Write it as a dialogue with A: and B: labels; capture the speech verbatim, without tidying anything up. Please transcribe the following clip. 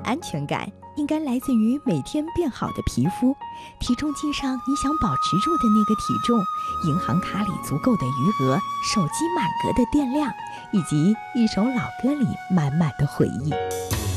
A: 安全感应该来自于每天变好的皮肤，体重计上你想保持住的那个体重，银行卡里足够的余额，手机满格的电量，以及一首老歌里满满的回忆。